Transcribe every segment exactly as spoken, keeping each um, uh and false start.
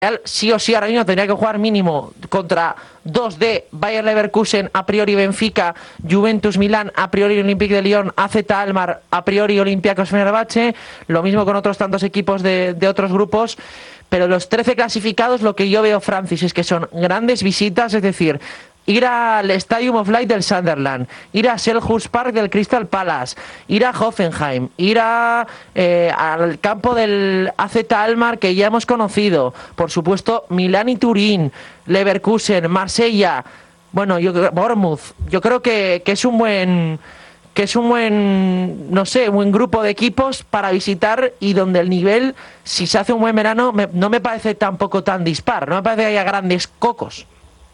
sí o sí ahora mismo tendría que jugar mínimo contra dos de Bayer Leverkusen, a priori Benfica, Juventus Milán, a priori Olympique de Lyon, A Z Alkmaar, a priori Olympiacos Fenerbahce, lo mismo con otros tantos equipos de, de otros grupos, pero los trece clasificados, lo que yo veo, Francis, es que son grandes visitas, es decir, ir al Stadium of Light del Sunderland, ir a Selhurst Park del Crystal Palace, ir a Hoffenheim, ir a, eh, al campo del A Z Alkmaar que ya hemos conocido, por supuesto Milán y Turín, Leverkusen, Marsella, bueno, yo Bournemouth, yo creo que, que es un buen que es un buen, no sé, un buen grupo de equipos para visitar y donde el nivel, si se hace un buen verano, me, no me parece tampoco tan dispar, no me parece que haya grandes cocos.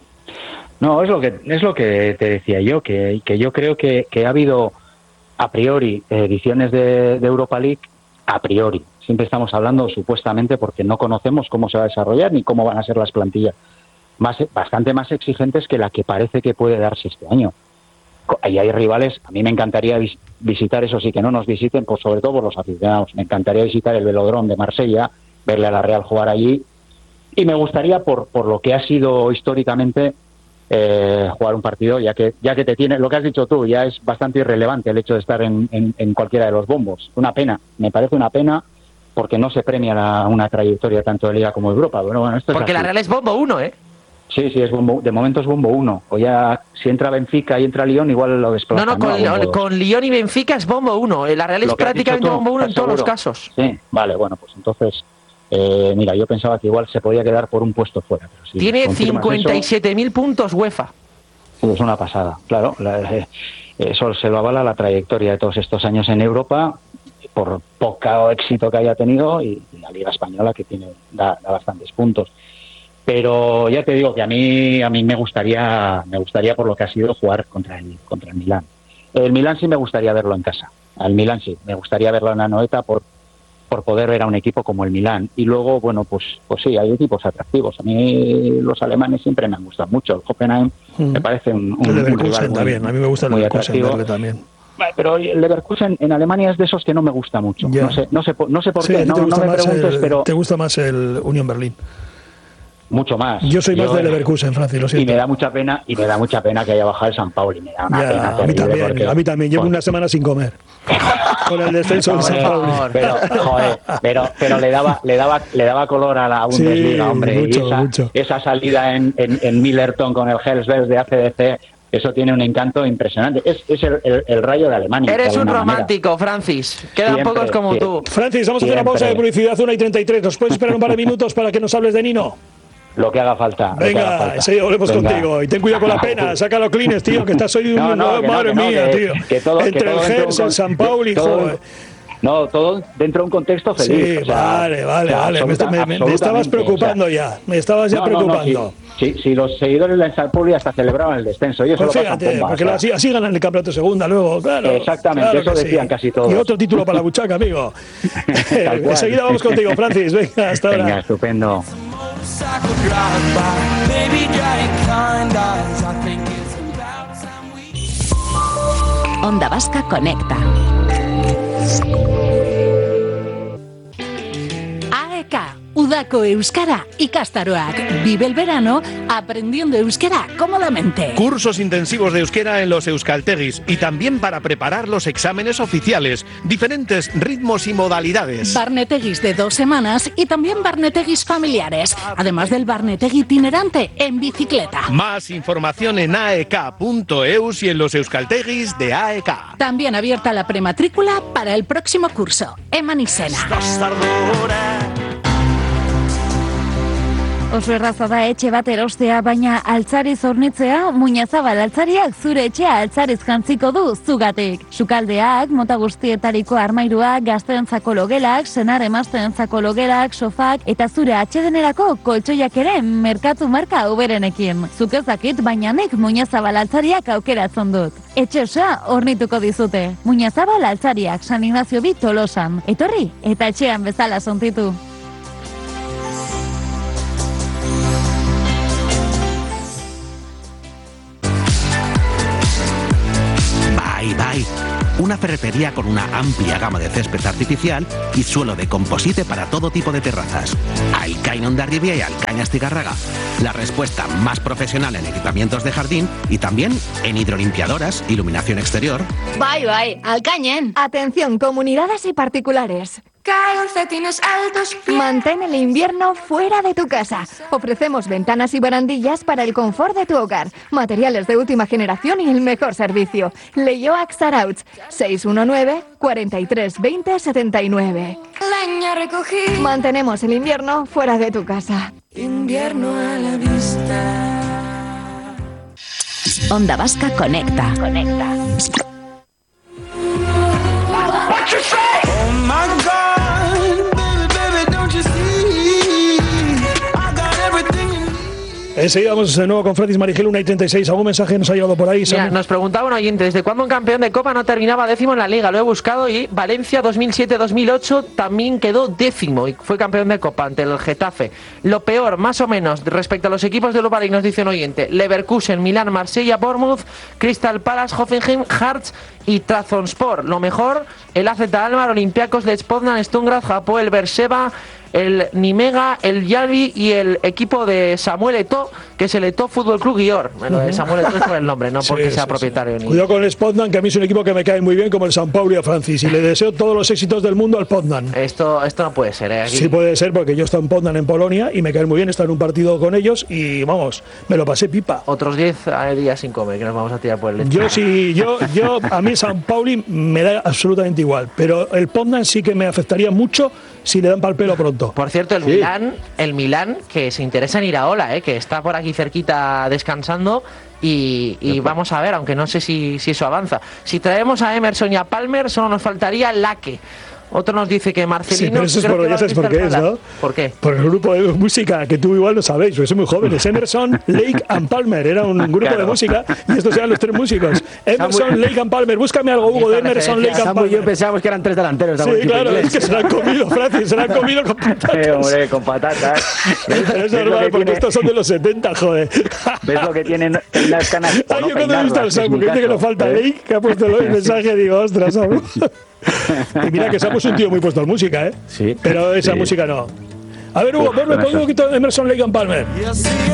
No, es lo que es lo que te decía yo, que, que yo creo que, que ha habido a priori ediciones de, de Europa League, a priori. Siempre estamos hablando supuestamente porque no conocemos cómo se va a desarrollar ni cómo van a ser las plantillas. Más, bastante más exigentes que la que parece que puede darse este año. Ahí hay rivales, a mí me encantaría vis, visitar, eso sí, que no nos visiten, pues sobre todo por los aficionados. Me encantaría visitar el Velodrome de Marsella, verle a la Real jugar allí, y me gustaría, por, por lo que ha sido históricamente, Eh, jugar un partido, ya que ya que te tiene, lo que has dicho tú, ya es bastante irrelevante el hecho de estar en, en, en cualquiera de los bombos. Una pena, me parece una pena, porque no se premia la, una trayectoria tanto de Liga como de Europa. Bueno, bueno, esto porque es la Real es bombo uno, ¿eh? Sí, sí, es bombo, de momento es bombo uno. O ya, si entra Benfica y entra Lyon, igual lo desplaza. No, no, con, ¿no? con Lyon y Benfica es bombo uno. La Real es prácticamente bombo uno en todos los casos. Sí, vale, bueno, pues entonces... Eh, mira, yo pensaba que igual se podía quedar por un puesto fuera. Pero si tiene cincuenta y siete mil puntos UEFA. Es una pasada, claro. La, eh, eso se lo avala la trayectoria de todos estos años en Europa, por poco éxito que haya tenido, y, y la Liga Española, que tiene da, da bastantes puntos. Pero ya te digo que a mí a mí me gustaría me gustaría por lo que ha sido jugar contra el contra el Milán. El Milán sí me gustaría verlo en casa. Al Milán sí, me gustaría verlo en Anoeta por por poder ver a un equipo como el Milán. Y luego, bueno, pues pues sí, hay equipos atractivos. A mí los alemanes siempre me han gustado mucho. El Hoffenheim mm. me parece un, un, el un rival muy, también. A mí me gusta el muy Leverkusen atractivo. también. Pero el Leverkusen en Alemania es de esos que no me gusta mucho. Yeah. No sé no sé, no sé por sí, qué, no, no me preguntes, el, pero... Te gusta más el Union Berlin. Mucho más. Yo soy más yo, de Leverkusen, Francis, lo siento. Y me da mucha pena, y me da mucha pena que haya bajado el San Pauli. Me da una ya, pena a mí también, porque, a mí también. Llevo por... una semana sin comer. Con el descenso del San Pauli. Pero, joder, pero, pero le daba, le daba, le daba color a la Bundesliga, sí, hombre. Mucho, y esa, mucho. esa salida en, en, en Millerton con el Hellsberg de A C D C, eso tiene un encanto impresionante. Es, es el, el, el rayo de Alemania. Eres de un romántico, manera. Francis. Quedan Siempre, pocos como siempre. tú. Francis, vamos Siempre. a hacer una pausa de publicidad, una y treinta y tres. ¿Nos puedes esperar un par de minutos para que nos hables de Nino? Lo que haga falta. Venga, enseguida volvemos Venga. contigo. Y ten cuidado con la pena, saca los clines, tío, que estás hoy no, no, madre no, mía, que, tío. Que todo, Entre que todo el Gers, el San Pauli, joder. No, todo dentro de un contexto feliz. Sí, o sea, vale, vale, o sea, vale. absoluta, me, me, me estabas preocupando o sea, ya. Me estabas ya no, preocupando. No, no, si, si, si los seguidores del San Pauli hasta celebraban el descenso. Ellos pues solo fíjate, pasan pomba, porque o sea. así, así ganan el campeonato segunda luego, claro. Exactamente, claro eso que decían sí. casi todos. Y otro título para la buchaca, amigo. Enseguida vamos contigo, Francis. Venga, hasta ahora. Venga, estupendo. Onda Vasca Conecta. A E K, Udako Euskara ikastaroak. Vive el verano aprendiendo euskera cómodamente. Cursos intensivos de euskera en los euskaltegis y también para preparar los exámenes oficiales. Diferentes ritmos y modalidades. Barnetegis de dos semanas y también barnetegis familiares. Además del barnetegi itinerante en bicicleta. Más información en a e k punto e u s y en los euskaltegis de A E K. También abierta la prematrícula para el próximo curso. Emanisena. Oso erraza da etxe bat erostea, baina altzariz hornitzea, Muñazabal altzariak zure etxea altzariz jantziko du zugatik. Sukaldeak, mota guztietariko armairuak, gazteentzako logelak, senar emazteentzako logelak, sofak, eta zure atsedenerako koltsoiak ere merkatu marka uberenekin. Zuk ez dakit, baina nik Muñazabal altzariak aukeratzen dut. Etxe osoa hornituko dizute. Muñazabal altzariak, San Ignacio bi Tolosan. Etorri, eta etxean bezala sontitu. Bai, bai, una ferretería con una amplia gama de césped artificial y suelo de composite para todo tipo de terrazas. Alcain Hondarribia y Alcain Astigarraga. La respuesta más profesional en equipamientos de jardín y también en hidrolimpiadoras, iluminación exterior. Bye, bye, Alcañen. Atención, comunidades y particulares. Calcetines altos. Mantén el invierno fuera de tu casa. Ofrecemos ventanas y barandillas para el confort de tu hogar, materiales de última generación y el mejor servicio. Leioac Sarauch, seis uno nueve, cuatro tres dos cero, siete nueve. Leña recogí. Mantenemos el invierno fuera de tu casa. Invierno a la vista. Onda Vasca Conecta. Conecta. Enseguida vamos de nuevo con Francis Marigel, una y treinta y seis. ¿Algún mensaje nos ha llegado por ahí? Mira, nos preguntaba un oyente, ¿desde cuándo un campeón de Copa no terminaba décimo en la Liga? Lo he buscado y Valencia dos mil siete dos mil ocho también quedó décimo y fue campeón de Copa ante el Getafe. Lo peor, más o menos, respecto a los equipos de Europa League, nos dice un oyente, Leverkusen, Milán, Marsella, Bournemouth, Crystal Palace, Hoffenheim, Hearts y Trabzonspor. Lo mejor, el A Z Alkmaar, Olympiacos, Lech Poznan, Sturm, Hapoel Beersheva, el Nimega, el Yalvi y el equipo de Samuel Eto'o, que es el Eto'o Fútbol Club Guior. Bueno, de Samuel Eto'o es por el nombre, no porque sí, sea sí, propietario. Sí. Ni... Cuidado con el Poznan, que a mí es un equipo que me cae muy bien, como el San Pauli a Francis, y le deseo todos los éxitos del mundo al Poznan. Esto, esto no puede ser, ¿eh? Aquí... Sí puede ser, porque yo estoy en Poznan en Polonia y me cae muy bien estar en un partido con ellos y vamos, me lo pasé pipa. Otros diez días sin comer, que nos vamos a tirar por el lecho. Yo sí, yo, yo a mí San Pauli me da absolutamente igual, pero el Poznan sí que me afectaría mucho si le dan pal pelo pronto. Por cierto, el sí. Milán, el Milán, que se interesa en Iraola, ¿eh? Que está por aquí cerquita descansando y, y vamos a ver, aunque no sé si, si eso avanza. Si traemos a Emerson y a Palmer, solo nos faltaría Laque. Otro nos dice que Marcelino... Sí, pero eso es por, ya sabes por qué es, ¿no? ¿Por qué? Por el grupo de música, que tú igual no sabéis, porque sois muy jóvenes. Emerson, Lake and Palmer, era un grupo claro. de música, y estos eran los tres músicos. Emerson, Samuel, Lake and Palmer, búscame algo, Hugo, de Emerson, Lake and Palmer. Samuel, yo pensábamos que eran tres delanteros. Sí, claro, es que se lo han comido, Francis, se lo han comido con patatas. Sí, hombre, con patatas. Pero es normal, porque tiene... estos son de los setenta, joder. ¿Ves lo que tienen las canas? Ay, yo cuando he visto al Samu, que dice que nos falta Lake, que ha puesto el mensaje, digo, ostras, Samu. Y mira que Samu es un tío muy puesto en música, ¿eh? Sí. Pero esa sí. música no. A ver, Hugo, ponme un poquito de Emerson, Lake and Palmer. Ya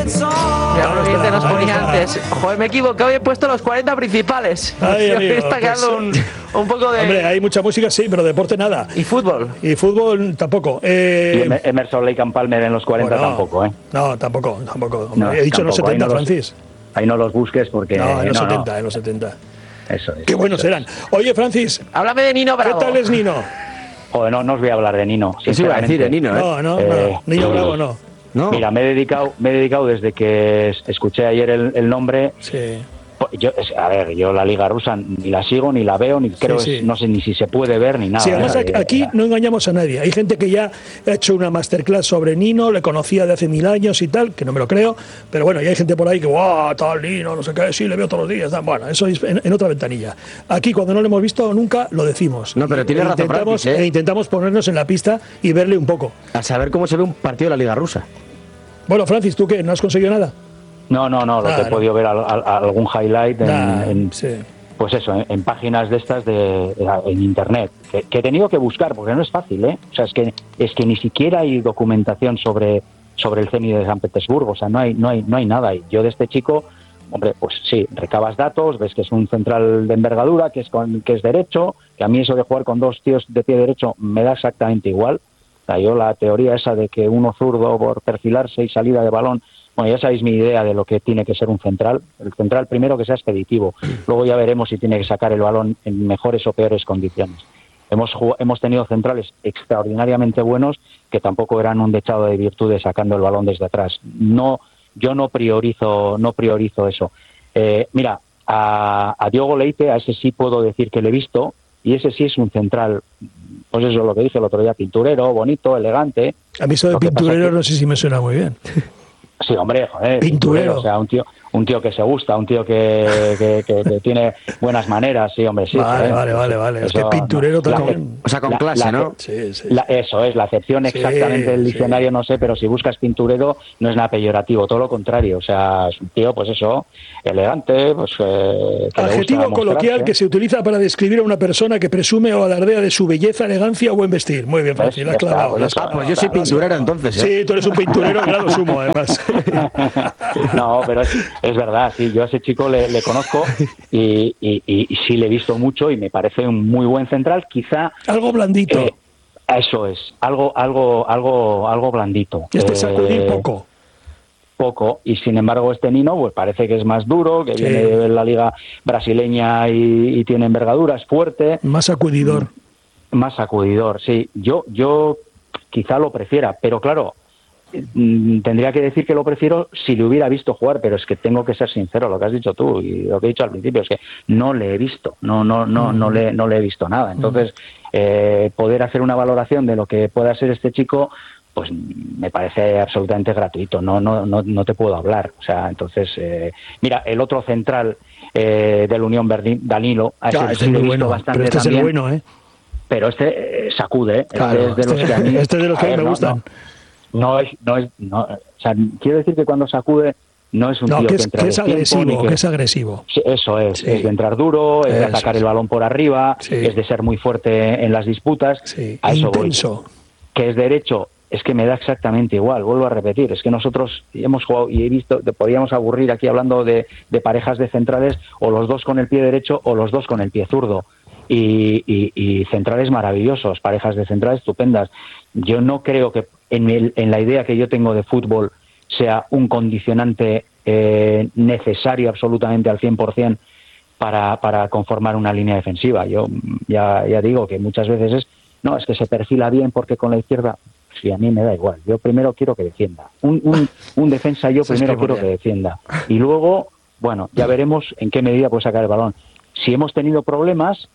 un oyente nos ponía antes. Joder, me equivoqué, hoy he puesto los cuarenta principales. Ay, amigo, está quedando pues, un, un poco de... Hombre, hay mucha música, sí, pero deporte nada. ¿Y fútbol? Y fútbol tampoco. Eh, y Emerson, Lake and Palmer en los cuarenta bueno, tampoco, ¿eh? No, tampoco, tampoco. No, he dicho tampoco. en los setenta, ahí no Los, Francis. ahí no los busques porque... No, en los no, setenta, no. en los setenta. Eso es. Qué buenos eso eran. Es. Oye, Francis. Háblame de Nino Bravo. ¿Qué tal es Nino? Joder, no, no os voy a hablar de Nino. Eso iba a decir de Nino, ¿eh? No, no, eh, no. Nino Bravo no. no. Mira, me he dedicado, me he dedicado desde que escuché ayer el, el nombre. Sí. Yo, a ver, yo la Liga Rusa ni la sigo, ni la veo, ni creo, sí, sí. Es, no sé ni si se puede ver, ni nada. Sí, además ¿eh? aquí no engañamos a nadie. Hay gente que ya ha hecho una masterclass sobre Nino, le conocía de hace mil años y tal, que no me lo creo, pero bueno, y hay gente por ahí que, guau, tal Nino, no sé qué, sí, le veo todos los días. Bueno, eso es en, en otra ventanilla. Aquí, cuando no lo hemos visto nunca, lo decimos. No, pero tiene razón, Francis, ¿eh? E intentamos ponernos en la pista y verle un poco. A saber cómo se ve un partido de la Liga Rusa. Bueno, Francis, ¿tú qué? ¿No has conseguido nada? No, no, no, lo ah, que he no. podido ver a, a, a algún highlight en, nah, en sí. pues eso, en, en páginas de estas de, en internet, que, que he tenido que buscar porque no es fácil, ¿eh? O sea, es que es que ni siquiera hay documentación sobre sobre el Zenit de San Petersburgo, o sea, no hay no hay no hay nada. Y yo de este chico, hombre, pues sí, recabas datos, ves que es un central de envergadura, que es con, que es derecho, que a mí eso de jugar con dos tíos de pie derecho me da exactamente igual. O sea, yo la teoría esa de que uno zurdo por perfilarse y salida de balón. Bueno, ya sabéis mi idea de lo que tiene que ser un central. El central primero que sea expeditivo. Luego ya veremos si tiene que sacar el balón en mejores o peores condiciones. Hemos hemos tenido centrales extraordinariamente buenos que tampoco eran un dechado de virtudes sacando el balón desde atrás. No, yo no priorizo no priorizo eso. Eh, mira, a, a Diogo Leite, a ese sí puedo decir que le he visto, y ese sí es un central, pues eso es lo que dije el otro día, pinturero, bonito, elegante. A mí eso de pinturero no sé si me suena muy bien. Sí, hombre, joder. Pinturero. O sea, un tío, un tío que se gusta, un tío que, que, que, que tiene buenas maneras, sí, hombre, sí. Vale, ¿eh? vale, vale, vale. Eso, es que pinturero no, también. O sea, con la, clase, la, ¿no? Sí, sí. La, eso es, la acepción exactamente Sí, del diccionario, sí. no sé, pero si buscas pinturero no es nada peyorativo, todo lo contrario. O sea, es un tío, pues eso, elegante, pues. Eh, que Adjetivo le gusta coloquial mostrarse. que se utiliza para describir a una persona que presume o alardea de su belleza, elegancia o buen vestir. Muy bien, Francis, la has clavado. la has Ah, clavado. pues yo soy pinturero entonces, ¿eh? Sí, tú eres un pinturero de grado sumo, además. No, pero es, es verdad, sí, yo a ese chico le, le conozco y, y, y, y sí le he visto mucho y me parece un muy buen central, quizá... Algo blandito. Eh, eso es, algo algo algo algo blandito. Este eh, sacudir poco. Poco, y sin embargo este Nino pues parece que es más duro, que Sí. viene de la liga brasileña y, y tiene envergadura, es fuerte. Más sacudidor. Más sacudidor, sí. Yo, yo quizá lo prefiera, pero claro, mm, tendría que decir que lo prefiero si le hubiera visto jugar, pero es que tengo que ser sincero, lo que has dicho tú y lo que he dicho al principio, es que no le he visto, no, no, no, no le, no le he visto nada. Entonces, eh, poder hacer una valoración de lo que pueda ser este chico, pues me parece absolutamente gratuito, no, no, no, no te puedo hablar. O sea, entonces, eh, mira, el otro central eh, del Unión Berlín, Danilo, a ese Claro, sí este es le he muy visto bueno, bastante pero este es el también. bueno, ¿eh? Pero este eh, sacude, ¿eh? Claro, este es de los este- que a mí, este es de los que a ver, me no, gustan. No, no es, no es, no, o sea, quiero decir que cuando sacude no es un No, tío que que es, entra que es de tiempo, agresivo, ni que es agresivo. Sí, eso es, Sí. es de entrar duro, es de Eso atacar es. el balón por arriba, Sí. es de ser muy fuerte en las disputas. Sí, A eso voy. intenso. Que es derecho, es que me da exactamente igual, vuelvo a repetir, es que nosotros hemos jugado y he visto, te podríamos aburrir aquí hablando de, de parejas de centrales, o los dos con el pie derecho o los dos con el pie zurdo. Y, y, y centrales maravillosos, parejas de centrales estupendas. Yo no creo que en, el, en la idea que yo tengo de fútbol sea un condicionante eh, necesario absolutamente al cien por ciento para, para conformar una línea defensiva. Yo ya, ya digo que muchas veces es, no, es que se perfila bien porque con la izquierda, sí, a mí me da igual. Yo primero quiero que defienda. Un, un, un defensa yo Eso es primero quiero primordial. que defienda. Y luego, bueno, ya veremos en qué medida puede sacar el balón. Si hemos tenido problemas,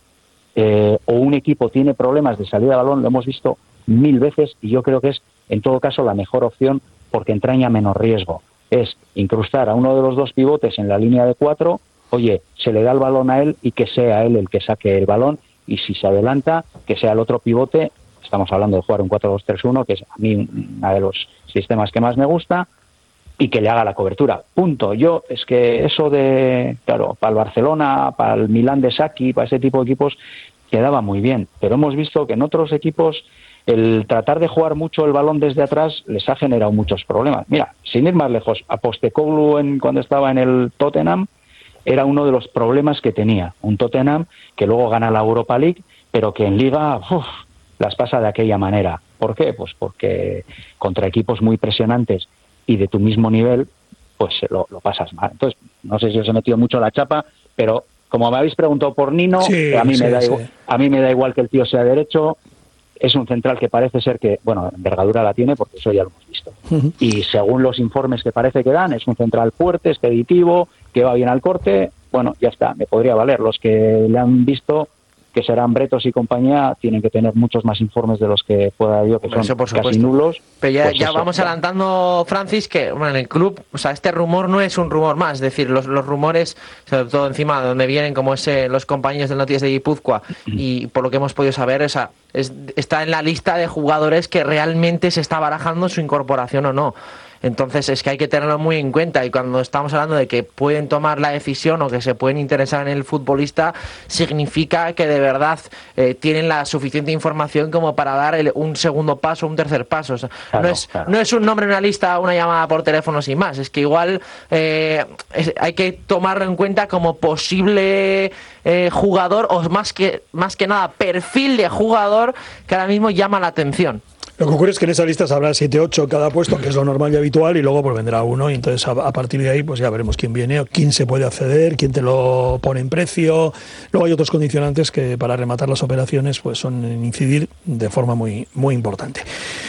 eh, o un equipo tiene problemas de salida de balón, lo hemos visto mil veces y yo creo que es, en todo caso, la mejor opción porque entraña menos riesgo. Es incrustar a uno de los dos pivotes en la línea de cuatro, oye, se le da el balón a él y que sea él el que saque el balón, y si se adelanta, que sea el otro pivote. Estamos hablando de jugar un cuatro dos tres uno, que es a mí uno de los sistemas que más me gusta, y que le haga la cobertura. Punto. Yo, es que eso de, claro, para el Barcelona, para el Milán de Saki, para ese tipo de equipos, quedaba muy bien. Pero hemos visto que en otros equipos el tratar de jugar mucho el balón desde atrás les ha generado muchos problemas. Mira, sin ir más lejos, a Postecoglou en, cuando estaba en el Tottenham, era uno de los problemas que tenía. Un Tottenham que luego gana la Europa League, pero que en Liga uf, las pasa de aquella manera. ¿Por qué? Pues porque contra equipos muy presionantes y de tu mismo nivel, pues lo, lo pasas mal. Entonces, no sé si os he metido mucho la chapa, pero como me habéis preguntado por Nino, Sí, a mí sí, me da sí. igual, a mí me da igual que el tío sea derecho. Es un central que parece ser que, bueno, envergadura la tiene porque eso ya lo hemos visto. Ujú. Y según los informes que parece que dan, es un central fuerte, expeditivo, que va bien al corte. Bueno, ya está, me podría valer. Los que le han visto, que serán Bretos y compañía, tienen que tener muchos más informes de los que pueda yo, que Hombre, son eso por casi supuesto. nulos. Pero ya, Pues ya eso, vamos ya. adelantando, Francis, que bueno, en el club, o sea, este rumor no es un rumor más, es decir, los, los rumores, sobre todo encima de donde vienen, como es eh, los compañeros del Noticias de Guipúzcoa, y por lo que hemos podido saber, o sea, es, está en la lista de jugadores que realmente se está barajando su incorporación o no. Entonces es que hay que tenerlo muy en cuenta, y cuando estamos hablando de que pueden tomar la decisión o que se pueden interesar en el futbolista, significa que de verdad eh, tienen la suficiente información como para dar el- un segundo paso, un tercer paso. O sea, Claro, no, es, claro. no es un nombre en una lista, una llamada por teléfono sin más, es que igual eh, es- hay que tomarlo en cuenta como posible eh, jugador, o más que, más que nada perfil de jugador que ahora mismo llama la atención. Lo que ocurre es que en esa lista habrá siete ocho en cada puesto, que es lo normal y habitual, y luego pues vendrá uno, y entonces a, a partir de ahí pues ya veremos quién viene, o quién se puede acceder, quién te lo pone en precio. Luego hay otros condicionantes que para rematar las operaciones pues son en incidir de forma muy, muy importante.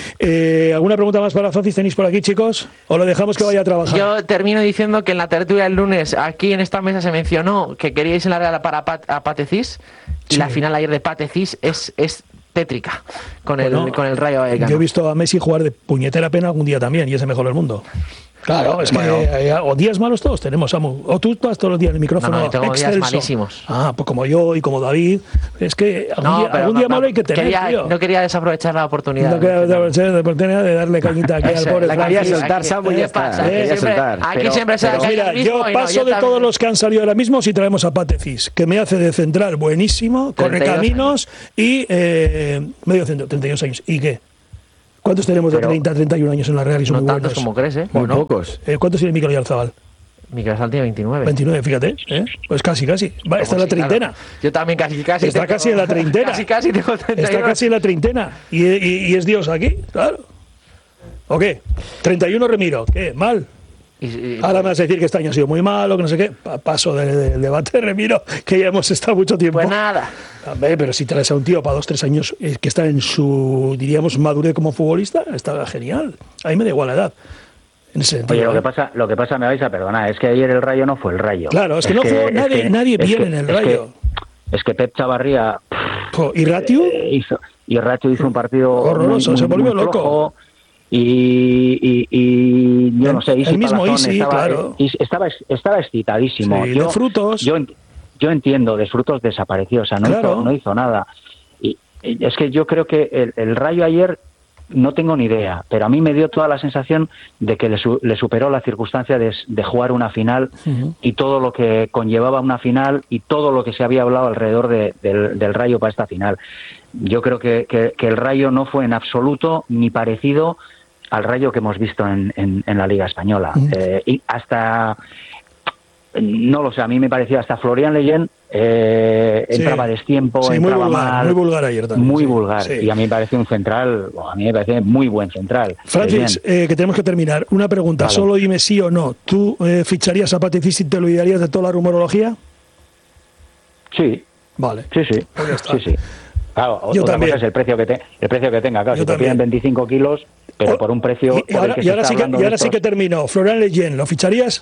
Eh, ¿Alguna pregunta más para Francis tenéis por aquí, chicos? ¿O lo dejamos que vaya a trabajar? Yo termino diciendo que en la tertulia del lunes, aquí en esta mesa se mencionó que queríais en la Real para Pat- a Patecís, y Sí. la final ayer de Patecís es, es tétrica con, Bueno, el, con el Rayo Vallecano. Yo he visto a Messi jugar de puñetera pena algún día también, y es el mejor del mundo. Claro, es que Bueno. eh, o días malos todos tenemos, Samu. O tú estás todos los días en el micrófono No, no, tengo días excelso. malísimos. Ah, pues como yo y como David. Es que algún No, día, pero algún no, día no, malo hay que tener, quería- tío. No quería desaprovechar la oportunidad. No quería aprovechar la oportunidad de darle cañita aquí al Eso, pobre la quería Francis. soltar, Samu, y ya está. pasa? La quería Siempre- soltar. aquí Pero- siempre se pero cae Mira, el mismo yo y no, paso yo de también. todos los que han salido ahora mismo si traemos a Patecis, que me hace de central buenísimo, corre treinta y dos caminos y eh, medio centro, treinta y dos años. ¿Y qué? ¿Cuántos tenemos de Pero- treinta a treinta y un años en la Real y son No muy tantos buenos? como crees, ¿eh? Muy pocos. Eh, ¿Cuántos tiene Mikel Oyarzabal? Miquel Sal tiene veintinueve. veintinueve, fíjate. ¿eh? Pues casi, casi. Va, está en la Sí, claro. treintena. Yo también casi, casi. Está tengo- casi en la treintena. Casi, casi tengo treinta y Está dos. casi en la treintena. ¿Y, y- y es Dios aquí? Claro. ¿O qué? treinta y uno Remiro. ¿Qué? ¿Mal? Y- y- Ahora me vas a decir que este año ha sido muy malo, que no sé qué. Pa- Paso del de, del debate, Remiro, que ya hemos estado mucho tiempo. Pues nada. Hombre, pero si traes a un tío para dos, tres años eh, que está en su, diríamos, madurez como futbolista, está genial. A mí me da igual la edad. En ese sentido. Oye, lo ¿eh? que pasa, lo que pasa, me vais a perdonar, es que ayer el Rayo no fue el Rayo. Claro, es que no jugó nadie- que- nadie es bien que- en el es que- Rayo. Es que Pep Chavarría Jo, ¿Y Ratiu? eh, hizo, y Racho hizo un partido Horroroso, muy- se muy- volvió muy loco. flojo, Y, y, y yo El- no sé, Isi el mismo Palazón Isi, estaba, claro. Isi estaba, estaba excitadísimo. Sí, yo, de Frutos. Yo, ent- yo entiendo, de Frutos desapareció, o sea, no, Claro. hizo, no hizo nada. Y, y es que yo creo que el, el Rayo ayer, no tengo ni idea, pero a mí me dio toda la sensación de que le, su- le superó la circunstancia de, de jugar una final Ujú. y todo lo que conllevaba una final y todo lo que se había hablado alrededor de- del, del Rayo para esta final. Yo creo que, que, que el Rayo no fue en absoluto ni parecido al Rayo que hemos visto en, en, en la Liga Española. Mm. Eh, y hasta, no lo sé, a mí me parecía hasta Florian Leyen eh, Sí. entraba a destiempo, Sí, muy entraba vulgar, mal. muy vulgar ayer también, Muy sí. vulgar. Sí. Y a mí me pareció un central, a mí me parece muy buen central. Francis, Leyen. eh, que tenemos que terminar. Una pregunta, Vale. solo dime sí o no. ¿Tú eh, ficharías a Patecis y te olvidarías de toda la rumorología? Sí, Vale. sí, sí. Pues ya está. Sí, sí. Claro, Yo otra también. cosa es el precio que te, el precio que tenga. Claro, Yo si te también. piden veinticinco kilos, pero O- por un precio. Y, y por el ahora, que y se ahora está sí que, hablando y de ahora sí estos- que terminó. Florian Leyen, ¿lo ficharías?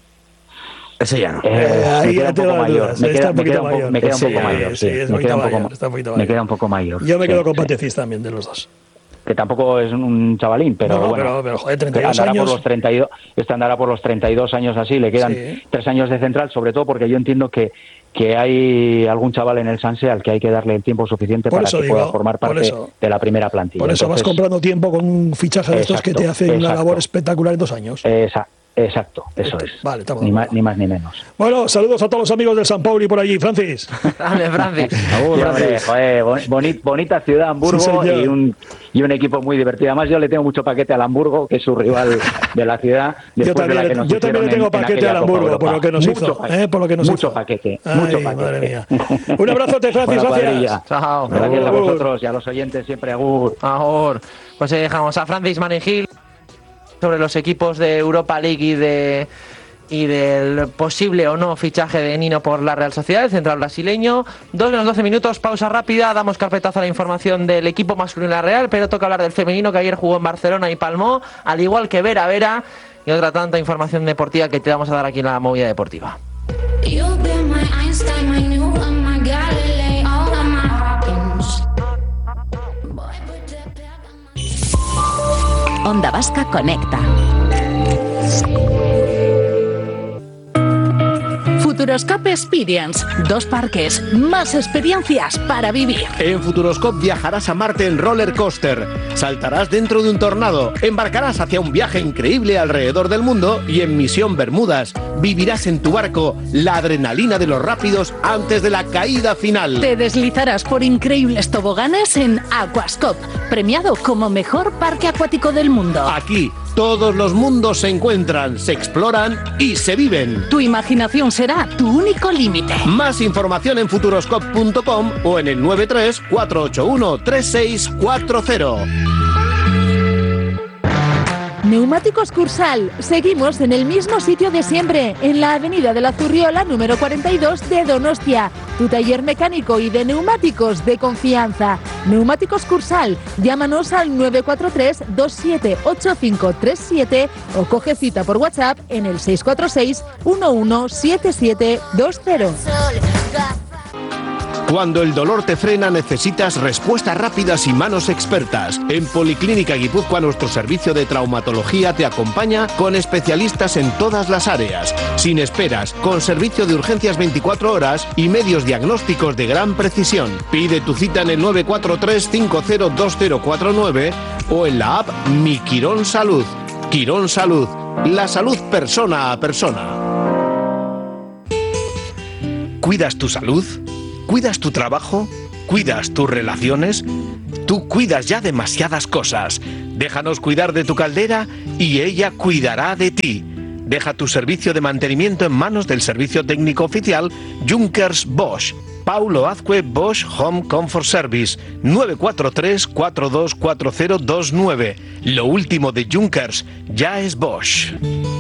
Ese ya no. Eh, Eh, ahí me ya queda un te poco dan mayor. dudas, Me está queda, un me poquito queda un poco, mayor. me queda un Ese poco ya, mayor. sí, Sí, es un me poquito queda un poco, mayor, está un poquito me mayor. queda un poco mayor. Yo me Sí, quedo con sí. Patecis también, de los dos. Que tampoco es un chavalín, pero No, no, bueno. pero- pero, joder, treinta y dos andará años. Por los treinta y dos, este andará por los treinta y dos años así, le quedan Sí. tres años de central, sobre todo porque yo entiendo que, que hay algún chaval en el Sanse al que hay que darle el tiempo suficiente Por para eso que digo, pueda formar por parte eso. de la primera plantilla. Por eso vas Entonces, comprando tiempo con un fichaje de estos que te Exacto, hacen una exacto. labor espectacular en dos años. Esa- exacto, eso es. Vale, estamos de ni, más, acuerdo. ni más ni menos. Bueno, saludos a todos los amigos del San Pauli por allí, Francis. Dale, Francis. Y, hombre, joder, boni- boni- bonita ciudad Hamburgo Sí, señor. y un y un equipo muy divertido. Además, yo le tengo mucho paquete al Hamburgo, que es su rival de la ciudad. Yo después de la también, que nos yo también le hicieron tengo en- en paquete aquella al Copa Hamburgo, Europa. por lo que nos Mucho hizo. paquete, ¿eh? Por lo que nos mucho hizo. paquete, Ay, mucho paquete. madre mía. Un abrazote, Francis, Buena gracias. cuadrilla. Chao. Gracias a Agur. vosotros y a los oyentes siempre, agur. Ahora, pues ahí dejamos a Francis Maningil sobre los equipos de Europa League y de y del posible o no fichaje de Nino por la Real Sociedad, el central brasileño. Dos menos doce minutos, pausa rápida, damos carpetazo a la información del equipo masculino de la Real, pero toca hablar del femenino que ayer jugó en Barcelona y palmó, al igual que Vera Vera, y otra tanta información deportiva que te vamos a dar aquí en la Movida Deportiva. You've been my Einstein, my Newton, my Galileo, all of my Hawkins. Boy, put that pep on my- Onda Vasca Conecta. Futuroscope Experience. Dos parques, más experiencias para vivir. En Futuroscope viajarás a Marte en roller coaster, saltarás dentro de un tornado, embarcarás hacia un viaje increíble alrededor del mundo y en Misión Bermudas vivirás en tu barco la adrenalina de los rápidos antes de la caída final. Te deslizarás por increíbles toboganes en Aquascope, premiado como mejor parque acuático del mundo. Aquí todos los mundos se encuentran, se exploran y se viven. Tu imaginación será tu único límite. Más información en futuroscope punto com o en el nueve tres cuatro ocho uno tres seis cuatro cero. Neumáticos Cursal. Seguimos en el mismo sitio de siempre, en la avenida de la Zurriola número cuarenta y dos de Donostia. Tu taller mecánico y de neumáticos de confianza. Neumáticos Cursal. Llámanos al nueve cuatro tres dos siete ocho cinco tres siete o coge cita por WhatsApp en el seis cuatro seis uno uno siete siete dos cero. Cuando el dolor te frena, necesitas respuestas rápidas y manos expertas. En Policlínica Guipúzcoa, nuestro servicio de traumatología te acompaña con especialistas en todas las áreas, sin esperas, con servicio de urgencias veinticuatro horas y medios diagnósticos de gran precisión. Pide tu cita en el nueve cuatro tres cinco cero dos cero cuatro nueve o en la app Mi Quirón Salud. Quirón Salud, la salud persona a persona. ¿Cuidas tu salud? ¿Cuidas tu trabajo? ¿Cuidas tus relaciones? Tú cuidas ya demasiadas cosas. Déjanos cuidar de tu caldera y ella cuidará de ti. Deja tu servicio de mantenimiento en manos del servicio técnico oficial Junkers Bosch. Paulo Azcue Bosch Home Comfort Service, nueve cuatro tres cuatro dos cuatro cero dos nueve. Lo último de Junkers ya es Bosch.